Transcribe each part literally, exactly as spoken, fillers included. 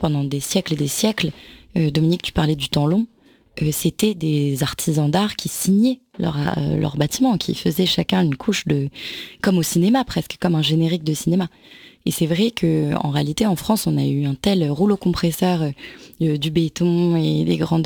pendant des siècles et des siècles, euh, Dominique, tu parlais du temps long, euh, c'était des artisans d'art qui signaient leur, euh, leur bâtiment, qui faisaient chacun une couche de, comme au cinéma presque, comme un générique de cinéma. Et c'est vrai que en réalité, en France, on a eu un tel rouleau compresseur euh, du béton et des grandes,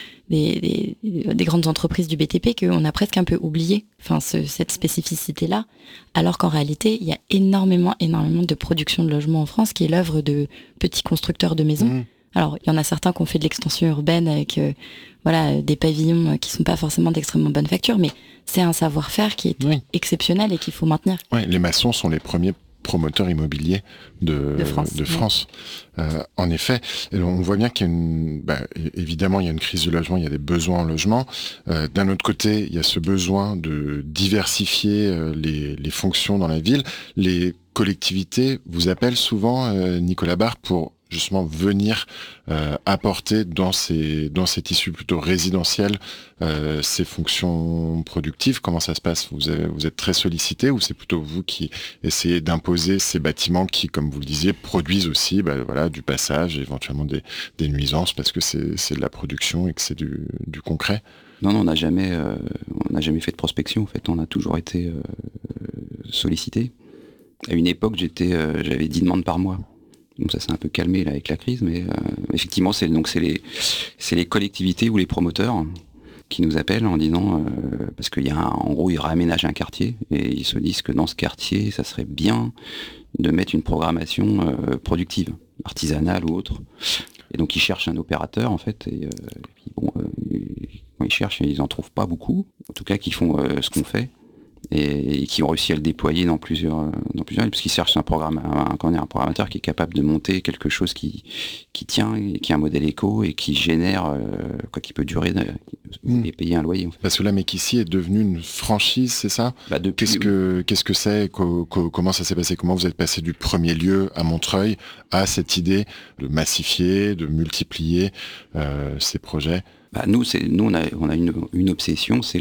des, des, des grandes entreprises du B T P qu'on a presque un peu oublié, enfin, ce, cette spécificité-là. Alors qu'en réalité, il y a énormément, énormément de production de logements en France qui est l'œuvre de petits constructeurs de maisons. Mmh. Alors, il y en a certains qui ont fait de l'extension urbaine avec, euh, voilà, des pavillons qui sont pas forcément d'extrêmement bonne facture, mais c'est un savoir-faire qui est oui. exceptionnel et qu'il faut maintenir. Oui, les maçons sont les premiers promoteurs immobiliers de, de France. De France. Oui. Euh, en effet, on voit bien qu'il y a une, bah, évidemment, il y a une crise du logement, il y a des besoins en logement. Euh, d'un autre côté, il y a ce besoin de diversifier euh, les, les fonctions dans la ville. Les collectivités vous appellent souvent, euh, Nicolas Barre, pour justement venir euh, apporter dans ces dans ces tissus plutôt résidentiels euh, ces fonctions productives. Comment ça se passe ? Vous avez, vous êtes très sollicité ou c'est plutôt vous qui essayez d'imposer ces bâtiments qui, comme vous le disiez, produisent aussi bah, voilà, du passage, éventuellement des, des nuisances parce que c'est, c'est de la production et que c'est du, du concret ? Non, non, on n'a jamais, euh, on n'a jamais fait de prospection. En fait, on a toujours été euh, sollicité. À une époque, j'étais, euh, j'avais dix demandes par mois. Donc ça s'est un peu calmé là avec la crise, mais euh, effectivement c'est donc c'est les c'est les collectivités ou les promoteurs qui nous appellent en disant euh, parce qu'il y a un, en gros ils réaménagent un quartier et ils se disent que dans ce quartier ça serait bien de mettre une programmation euh, productive, artisanale ou autre. Et donc ils cherchent un opérateur en fait et, euh, et puis bon euh, quand ils cherchent ils en trouvent pas beaucoup, en tout cas qui font euh, ce qu'on fait. Et, et qui ont réussi à le déployer dans plusieurs, dans plusieurs, parce qu'ils cherchent un programme, un, un, un programmateur qui est capable de monter quelque chose qui, qui tient, et qui a un modèle éco et qui génère, euh, quoi, qui peut durer de, mmh. et payer un loyer. En fait. Parce que là, Mekissi est devenu une franchise, c'est ça ? Bah depuis, qu'est-ce que, qu'est-ce que c'est ? co, co, Comment ça s'est passé ? Comment vous êtes passé du premier lieu à Montreuil à cette idée de massifier, de multiplier euh, ces projets ? Bah nous, c'est, nous, on a, on a une, une obsession, c'est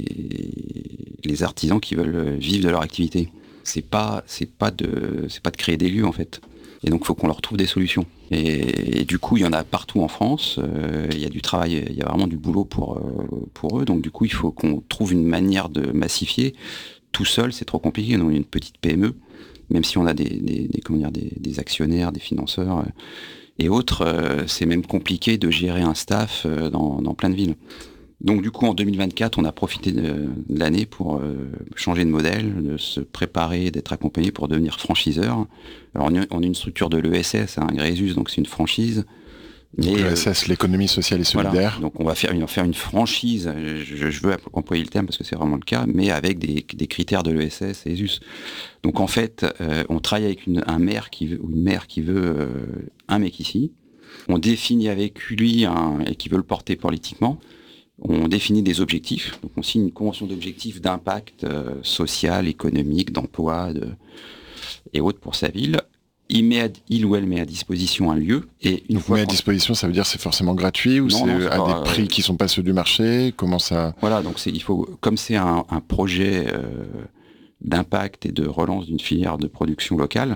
les, les artisans qui veulent vivre de leur activité. C'est pas, c'est pas de, c'est pas de créer des lieux en fait. Et donc, il faut qu'on leur trouve des solutions. Et, et du coup, il y en a partout en France. Euh, il y a du travail, il y a vraiment du boulot pour euh, pour eux. Donc, du coup, il faut qu'on trouve une manière de massifier. Tout seul, c'est trop compliqué. Nous, on est une petite P M E, même si on a des, des, des comment dire, des, des actionnaires, des financeurs. Euh, Et autres, euh, c'est même compliqué de gérer un staff euh, dans, dans plein de villes. Donc du coup, en deux mille vingt-quatre, on a profité de, de l'année pour euh, changer de modèle, de se préparer, d'être accompagné pour devenir franchiseur. Alors on est, on est une structure de l'E S S, hein, Grésus, donc c'est une franchise. Donc l'E S S, euh, l'économie sociale et solidaire. Voilà, donc on va faire, on va faire une franchise, je, je veux employer le terme parce que c'est vraiment le cas, mais avec des, des critères de l'E S S et E S U S. Donc en fait, euh, on travaille avec une, un maire qui veut, ou une mère qui veut euh, un Mekissi. On définit avec lui un, et qui veut le porter politiquement. On définit des objectifs. Donc on signe une convention d'objectifs d'impact euh, social, économique, d'emploi de, et autres pour sa ville. Il, met à, il ou elle met à disposition un lieu. Et une Donc fois met à disposition, ça veut dire c'est forcément gratuit ou non, c'est, non, c'est à pas, des prix euh, qui ne sont pas ceux du marché ? Comment ça... Voilà, donc c'est, il faut, comme c'est un, un projet euh, d'impact et de relance d'une filière de production locale,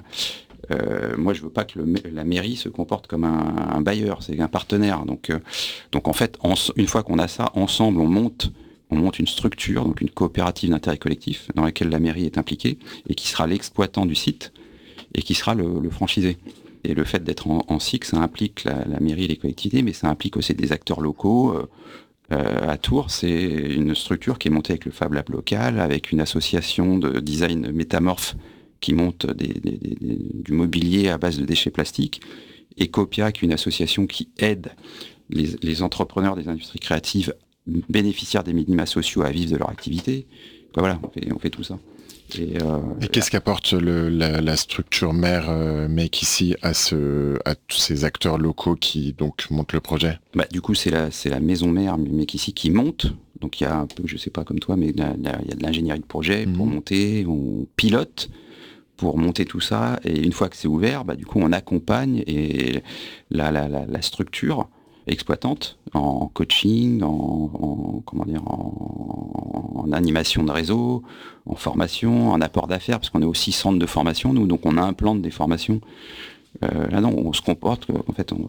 euh, moi je ne veux pas que le, la mairie se comporte comme un, un bailleur, c'est un partenaire. Donc, euh, donc en fait, en, une fois qu'on a ça, ensemble on monte, on monte une structure, donc une coopérative d'intérêt collectif dans laquelle la mairie est impliquée et qui sera l'exploitant du site et qui sera le, le franchisé. Et le fait d'être en, en S I C, ça implique la, la mairie et les collectivités, mais ça implique aussi des acteurs locaux. Euh, euh, à Tours, c'est une structure qui est montée avec le Fab Lab local, avec une association de design métamorphe qui monte des, des, des, des, du mobilier à base de déchets plastiques, et Copia, qui est une association qui aide les, les entrepreneurs des industries créatives bénéficiaires des minima sociaux à vivre de leur activité. Enfin, voilà, on fait, on fait tout ça. Et, euh, et qu'est-ce qu'apporte le, la, la structure mère euh, Mekissi à, ce, à tous ces acteurs locaux qui donc montent le projet ? Bah, du coup, c'est la, c'est la maison mère Mekissi qui monte. Donc il y a un peu, je sais pas comme toi, mais il y a, il y a de l'ingénierie de projet mmh. pour monter, on pilote pour monter tout ça. Et une fois que c'est ouvert, bah, du coup, on accompagne et la, la, la, la structure exploitante en coaching, en, en comment dire, en, en animation de réseau, en formation, en apport d'affaires, parce qu'on est aussi centre de formation, nous, donc on implante des formations. Euh, là non, on se comporte, en fait, on,